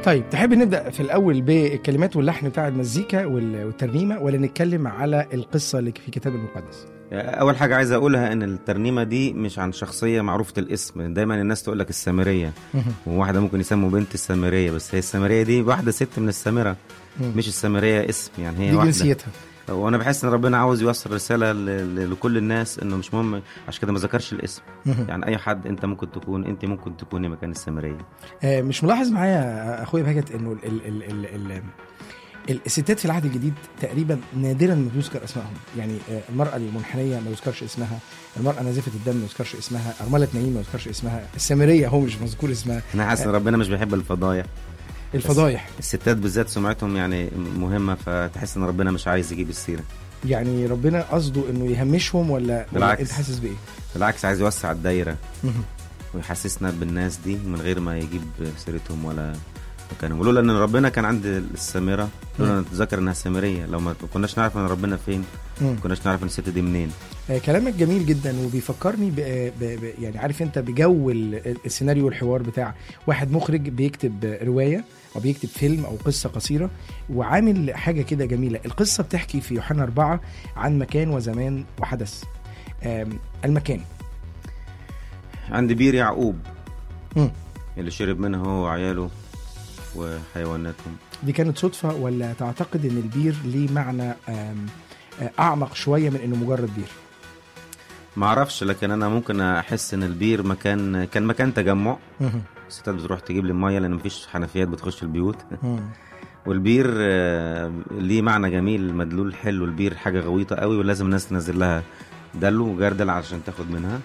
طيب تحب نبدأ في الأول بالكلمات واللحن بتاع المزيكا والترنيمة، ولا نتكلم على القصة اللي في الكتاب المقدس؟ اول حاجه عايز اقولها ان الترنيمه دي مش عن شخصيه معروفه الاسم. دايما الناس تقول لك السامريه، وواحده ممكن يسموا بنت السامريه، بس هي السامريه دي واحده ست من السامره، مش السامريه اسم، يعني هي دي واحده جنسيتها. وانا بحس ان ربنا عاوز يوصل رساله لكل الناس انه مش مهم، عشان كده ما ذكرش الاسم. يعني اي حد انت ممكن تكوني مكان السامريه. مش ملاحظ معايا اخويا بهجت انه الستات في العهد الجديد تقريبا نادرا ما بيذكر اسمائهم؟ يعني المرأة المنحنية ما يذكرش اسمها، المرأة نازفة الدم ما يذكرش اسمها، أرملة نعيم ما يذكرش اسمها، السامرية هو مش مذكور اسمها. انا حاسس ان ربنا مش بيحب الفضايح. الستات بالذات سمعتهم يعني مهمة، فتحس ان ربنا مش عايز يجيب السيرة. يعني ربنا قصده انه يهمشهم ولا انت حاسس بايه؟ بالعكس، عايز يوسع الدايرة ويحسسنا بالناس دي من غير ما يجيب سيرتهم ولا مكانهم. ولولا ان ربنا كان عند السامرة، لولا نتذكر انها سامرية، لو ما كناش نعرف ان ربنا فين، ما كناش نعرف ان الست دي منين. كلامك جميل جدا، وبيفكرني يعني عارف انت بجو السيناريو والحوار بتاع واحد مخرج بيكتب رواية او بيكتب فيلم او قصة قصيرة، وعامل حاجة كده جميلة. القصة بتحكي في يوحنا 4 عن مكان وزمان وحدث. المكان عند بير يعقوب اللي شرب منها هو وعياله وحيواناتهم. دي كانت صدفة ولا تعتقد ان البير ليه معنى اعمق شوية من انه مجرد بير؟ ما اعرفش، لكن انا ممكن احس ان البير كان مكان تجمع. الستات بتروح تجيب لي الميه لان مفيش حنفيات بتخش البيوت. والبير ليه معنى جميل، مدلول حلو. البير حاجه غويطه قوي ولازم الناس تنزل لها دلو وجردل عشان تاخد منها.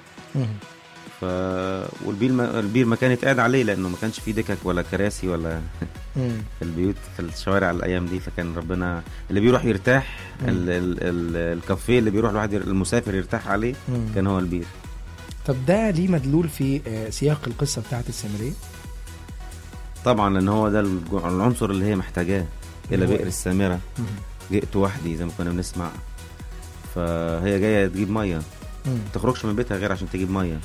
والبير مكان يتقعد عليه، لانه ما كانش فيه دكك ولا كراسي ولا في البيوت في الشوارع الايام دي. فكان ربنا اللي بيروح يرتاح، الكافيه اللي بيروح الواحد المسافر يرتاح عليه كان هو البير. طب ده ليه مدلول في سياق القصه بتاعت السامريه؟ طبعا لان هو ده العنصر اللي هي محتاجاه. الى بئر السامره جئت وحدي زي ما كنا بنسمع، فهي جايه تجيب ميه، ما تخرجش من بيتها غير عشان تجيب ميه.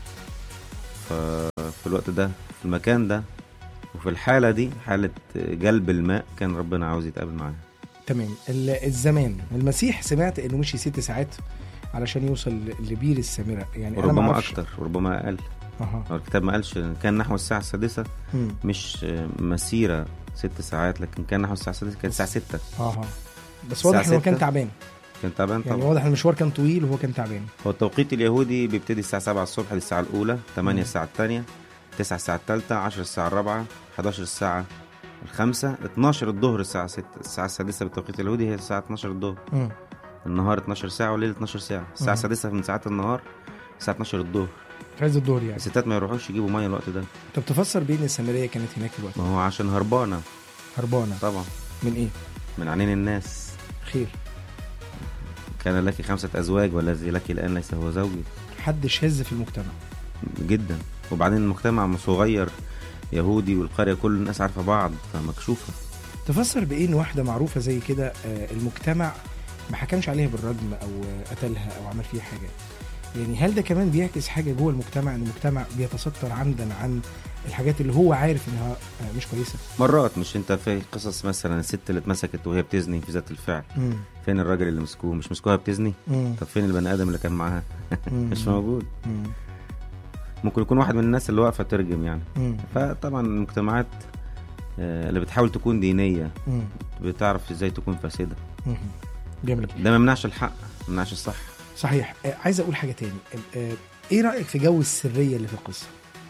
ففي الوقت ده، في المكان ده، وفي الحالة دي، حالة جلب الماء، كان ربنا عاوز يتقابل معاها. تمام. الزمان، المسيح سمعت انه مشي 6 ساعات علشان يوصل لبير السامرة، يعني وربما اكتر وربما اقل. الكتاب ما قالش، كان نحو الساعة 6، مش مسيرة 6 ساعات، لكن كان نحو الساعة 6، كانت الساعة 6. بس واضح انه كان تعبان. كان تعبان طبعا، يعني واضح المشوار كان طويل وهو كان تعبان. هو التوقيت اليهودي بيبتدي الساعة 7 الصبح، دي الساعة الأولى، 8 الساعة الثانية، 9 الساعة الثالثة، 10 الساعة الرابعة، 11 الساعة الخامسة، 12 الظهر الساعة 6. الساعة السادسة بالتوقيت اليهودي هي الساعة 12 الظهر. النهار 12 ساعة والليل 12 ساعة. الساعة السادسة من ساعات النهار الساعة 12 الظهر، في عز الظهر. يعني الستات ما يروحوش يجيبوا مية الوقت ده. طب تفسر بين السامرية كانت هناك الوقت؟ ما هو عشان هربانة طبعا. من ايه؟ من عنين الناس. خير. كان لك 5 أزواج والذي لك الآن ليس هو زوجي. حد شاذ في المجتمع جدا، وبعدين المجتمع صغير يهودي، والقرية كل الناس عارفة بعض، فمكشوفة. تفسر بإيه إن واحدة معروفة زي كده المجتمع ما حكمش عليها بالرجم أو قتلها أو عمل فيها حاجة؟ يعني هل ده كمان بيعكس حاجة جوه المجتمع، إن المجتمع بيتستر عمدا عن الحاجات اللي هو عارف إنها مش كويسة؟ مرات، مش انت في قصص مثلا الست اللي اتمسكت وهي بتزني في ذات الفعل، فين الراجل اللي مسكوه؟ مش مسكوها بتزني؟ طب فين البني آدم اللي كان معاها؟ مش موجود. ممكن يكون واحد من الناس اللي واقفة ترجم يعني. فطبعا المجتمعات اللي بتحاول تكون دينية بتعرف ازاي تكون فاسدة. جميل. ده ما منعش الحق، ما منعش الصح. صحيح. عايز اقول حاجة تاني. ايه رأيك في جو السرية اللي في القصة؟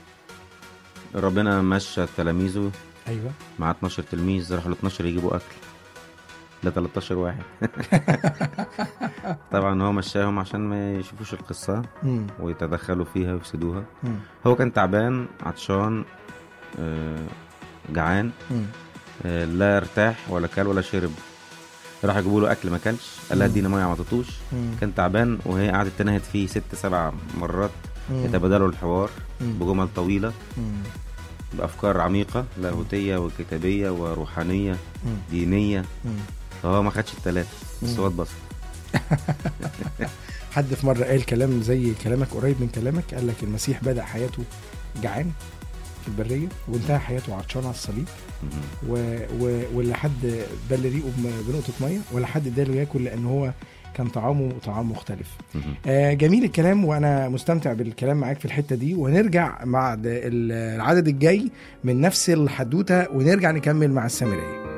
ربنا مشى تلاميذه. ايوه. مع 12 تلميذ، راحوا ل 12 يجيبوا اكل، ده 13 واحد. طبعا هو مشاهم عشان ما يشوفوش القصة ويتدخلوا فيها ويفسدوها. هو كان تعبان، عطشان، جعان، لا ارتاح ولا كل ولا شرب. راح يجيبوا له اكل، ما كلش، قال لها ادينا ميه، ما عطتوش. كان تعبان، وهي قعدت تنهد فيه 6-7 مرات، يتبادلوا الحوار بجمل طويله، بافكار عميقه لاهوتيه وكتابيه وروحانيه دينيه. فهو ما خدش ال3، بس هو اتبسط. حد في مره قال كلام زي كلامك، قريب من كلامك، قال لك المسيح بدأ حياته جعان. في البريه وانتهى حياته عطشان على الصليب، واللي حد بل ريقه بنقطه ميه، ولا حد اداله ياكل لان هو كان طعام مختلف. جميل الكلام، وانا مستمتع بالكلام معاك في الحته دي، ونرجع مع العدد الجاي من نفس الحدوته ونرجع نكمل مع السامريه.